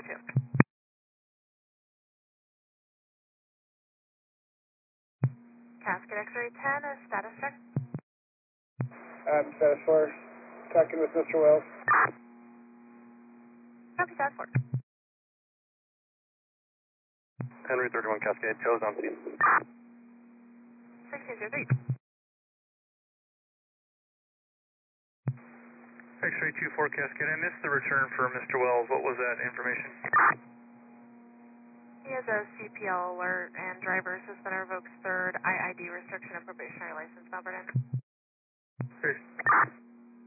Casket X-ray 10 is status check. Status 4, talking with Mr. Wells. Copy status 4. Henry 31 Cascade, Joe's on scene. 1603. X-ray 24 Cascade, I missed the return for Mr. Wells. What was that information? He has a CPL alert and driver suspended revokes third IID restriction of probationary license, Melbourne. Great.